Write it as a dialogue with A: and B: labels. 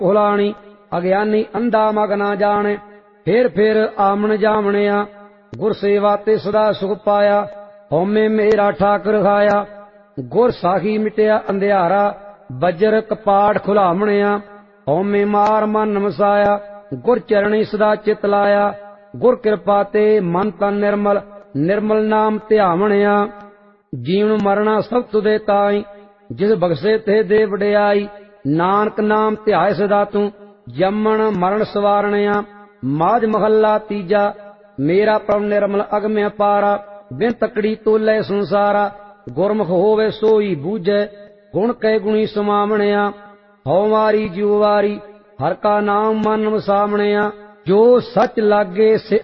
A: ਭੁਲਾਣੀ। ਅਗਿਆਨੀ ਅੰਧਾ ਮਗ ਨਾ ਜਾਣੇ, ਫੇਰ ਆਮਣ ਜਾਵਣਿਆ। ਗੁਰ ਸੇਵਾ ਤੇ ਸਦਾ ਸੁਖ ਪਾਇਆ, ਹਉਮੈ ਮੇਰਾ ਠਾਕੁਰ ਖਾਇਆ। ਗੁਰ ਸਾਖੀ ਮਿਟਿਆ ਅੰਧਿਆਰਾ, ਬੱਜਰ ਕਪਾਟ ਖੁਲਾਵਣਿਆ। ਹਉਮੈ ਮਾਰ ਮਨ ਵਸਾਇਆ, ਗੁਰ ਚਰਣੀ ਸਦਾ ਚਿਤ ਲਾਇਆ। ਗੁਰ ਕਿਰਪਾ ਤੇ ਮਨ ਤਨ ਨਿਰਮਲ, ਨਿਰਮਲ ਨਾਮ ਧਿਆਵਣਿਆ। ਜੀਵਨ ਮਰਣਾ ਸਭ ਤੁਦੇ ਤਾਈ, ਜਿਸ ਬਖਸ਼ੇ ਤੇ ਦੇ ਵਡਿਆਈ। ਨਾਨਕ ਨਾਮ ਧਿਆਏ ਸਦਾ ਤੂੰ, ਜੰਮਣ ਮਰਨ ਸਵਾਰਣਿਆ। ਮਾਝ ਮਹੱਲਾ ਤੀਜਾ। ਮੇਰਾ ਪ੍ਰਭ ਨਿਰਮਲ ਅਗਮਿ ਅਪਾਰਾ, ਬਿਨ ਤਕੜੀ ਤੋਲੇ ਸੰਸਾਰਾ। ਗੁਰਮੁਖ ਹੋਵੇ ਸੋਈ ਬੂਝੈ, ਗੁਣ ਕੈ ਗੁਣੀ ਸਮਾਵਣਿਆ। ਹਉ ਵਾਰੀ ਜਿਉ ਵਾਰੀ, ਹਰਿ ਕਾ ਨਾਮ ਮਨ ਵਸਾਵਣਿਆ। ਜੋ ਸਚ ਲਾਗੇ ਸੇ